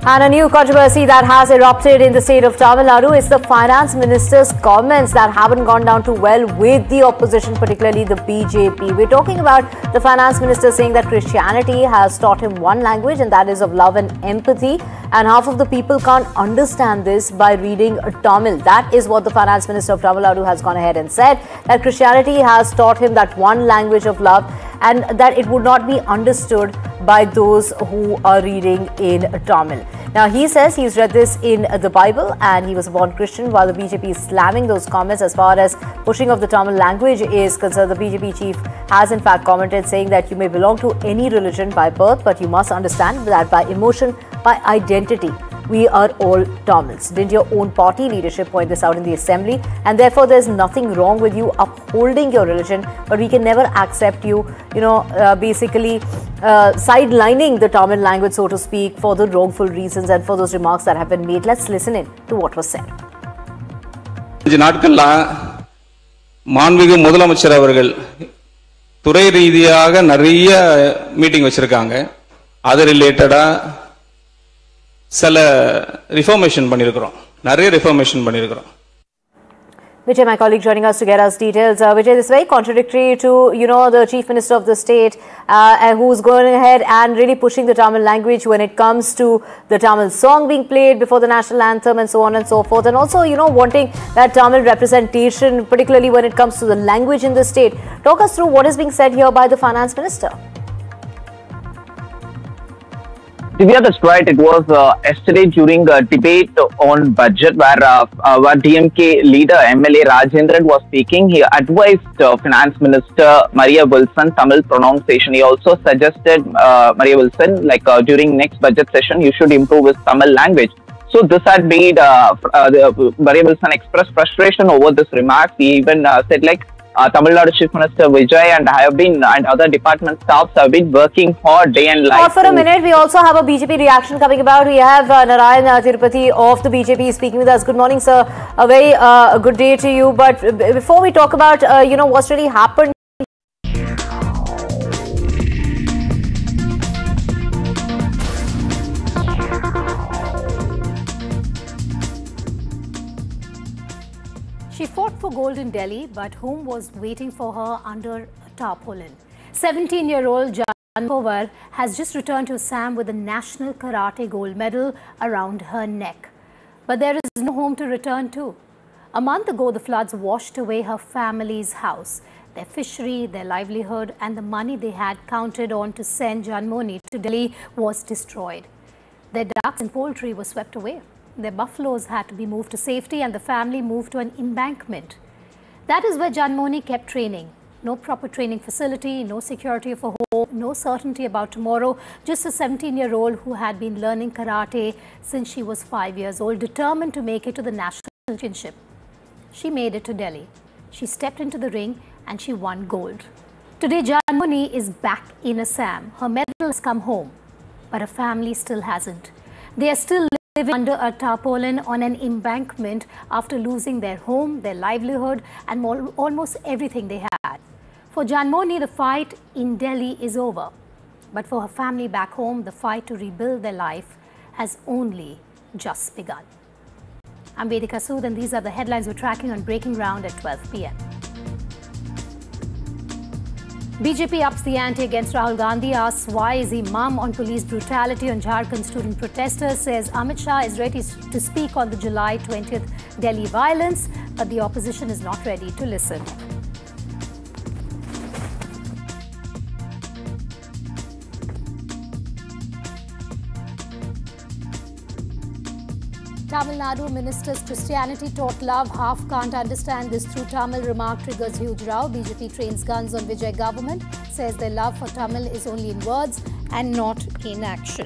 And a new controversy that has erupted in the state of Tamil Nadu is the finance minister's comments that haven't gone down too well with the opposition, particularly the BJP. We're talking about the finance minister saying that Christianity has taught him one language, and that is of love and empathy. And half of the people can't understand this by reading Tamil. That is what the finance minister of Tamil Nadu has gone ahead and said, that Christianity has taught him that one language of love and that it would not be understood by those who are reading in Tamil. Now, he says he's read this in the Bible and he was a born Christian, while the BJP is slamming those comments as far as pushing of the Tamil language is concerned. The BJP chief has in fact commented saying that you may belong to any religion by birth, but you must understand that by emotion, by identity, we are all Tamils. Didn't your own party leadership point this out in the assembly? And therefore, there's nothing wrong with you upholding your religion, but we can never accept you, basically sidelining the Tamil language, so to speak, for the wrongful reasons and for those remarks that have been made. Let's listen in to what was said. மாண்புமிகு முதலமைச்சர் அவர்கள் துறை ரீதியாக நிறைய meeting வச்சிருக்காங்க. அது ரிலேட்டடா சில ரிஃபார்மேஷன் பண்ணியிருக்கிறோம். நிறைய ரிஃபார்மேஷன் பண்ணியிருக்கிறோம். Vijay, my colleague, joining us to get us details. Vijay, this is very contradictory to, the Chief Minister of the state who's going ahead and really pushing the Tamil language when it comes to the Tamil song being played before the national anthem and so on and so forth. And also, wanting that Tamil representation, particularly when it comes to the language in the state. Talk us through what is being said here by the Finance Minister. Divya, that's right. It was yesterday during a debate on budget where DMK leader MLA Rajendran was speaking. He advised Finance Minister Maria Wilson Tamil pronunciation. He also suggested Maria Wilson, during next budget session, you should improve his Tamil language. So this had made Maria Wilson express frustration over this remark. He even said Tamil Nadu Chief Minister Vijay and other department staffs have been working hard day and night. For a minute, we also have a BJP reaction coming about. We have Narayan Tirupati of the BJP speaking with us. Good morning, sir. A very good day to you. But before we talk about, what's really happened, she fought for gold in Delhi, but whom was waiting for her under a tarpaulin? 17-year-old Janmoni Kaur has just returned to Assam with a national karate gold medal around her neck. But there is no home to return to. A month ago, the floods washed away her family's house. Their fishery, their livelihood, and the money they had counted on to send Janmoni to Delhi was destroyed. Their ducks and poultry were swept away. Their buffaloes had to be moved to safety, and the family moved to an embankment. That is where Janmoni kept training. No proper training facility, no security of a home, no certainty about tomorrow. Just a 17-year-old who had been learning karate since she was 5 years old, determined to make it to the national championship. She made it to Delhi. She stepped into the ring and she won gold. Today, Janmoni is back in Assam. Her medal has come home, but her family still hasn't. They are still living under a tarpaulin on an embankment after losing their home, their livelihood, and almost everything they had. For Janmoni, the fight in Delhi is over. But for her family back home, the fight to rebuild their life has only just begun. I'm Vedika Sood, and these are the headlines we're tracking on Breaking Ground at 12 p.m. BJP ups the ante against Rahul Gandhi, asks why is he mum on police brutality on Jharkhand student protesters, says Amit Shah is ready to speak on the July 20th Delhi violence, but the opposition is not ready to listen. Tamil Nadu minister's Christianity taught love, half can't understand this through Tamil remark triggers huge row. BJP trains guns on Vijay government, says their love for Tamil is only in words and not in action.